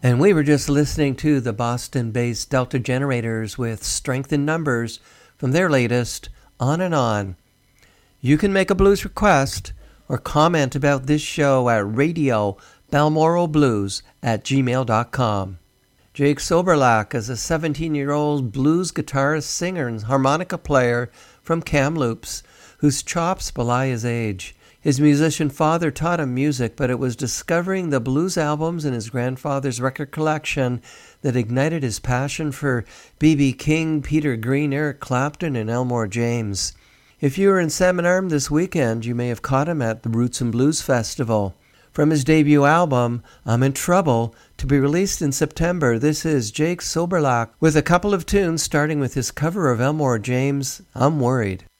And we were just listening to the Boston-based Delta Generators with Strength in Numbers from their latest On and On. You can make a blues request or comment about this show at radiobalmoralblues@gmail.com. Jake Soberlach is a 17-year-old blues guitarist, singer, and harmonica player from Kamloops whose chops belie his age. His musician father taught him music, but it was discovering the blues albums in his grandfather's record collection that ignited his passion for B.B. King, Peter Green, Eric Clapton, and Elmore James. If you were in Salmon Arm this weekend, you may have caught him at the Roots and Blues Festival. From his debut album, I'm in Trouble, to be released in September, this is Jake Soberlach with a couple of tunes starting with his cover of Elmore James' I'm Worried.